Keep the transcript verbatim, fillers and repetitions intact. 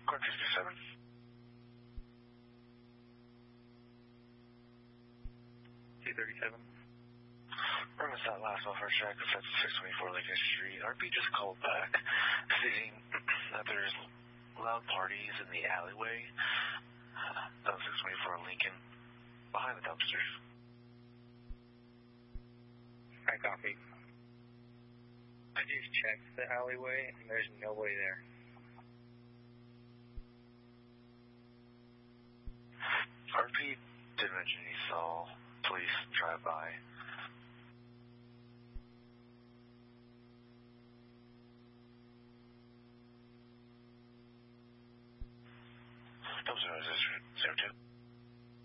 Car sixty-seven. two thirty-seven. Premise that last one for check. That's six twenty-four Lincoln Street. R P just called back stating that there's loud parties in the alleyway. That was six twenty-four Lincoln, behind the dumpsters. I copy. I just checked the alleyway and there's nobody there. R P did mention he saw police drive by. Dumpster zero two.